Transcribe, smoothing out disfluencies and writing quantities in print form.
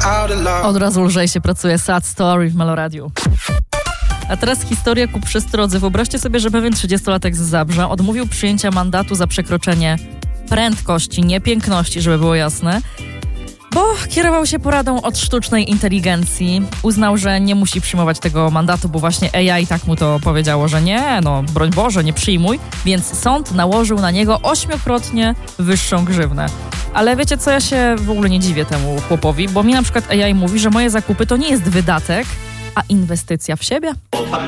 Od razu lżej się pracuje. Sad Story w Meloradiu. A teraz historia ku przestrodze. Wyobraźcie sobie, że pewien 30-latek z Zabrza odmówił przyjęcia mandatu za przekroczenie prędkości, nie piękności, żeby było jasne, bo kierował się poradą od sztucznej inteligencji. Uznał, że nie musi przyjmować tego mandatu, bo właśnie AI tak mu to powiedziało, że nie, broń Boże, nie przyjmuj. Więc sąd nałożył na niego 8-krotnie wyższą grzywnę. Ale wiecie co, ja się w ogóle nie dziwię temu chłopowi, bo mi na przykład AI mówi, że moje zakupy to nie jest wydatek, a inwestycja w siebie.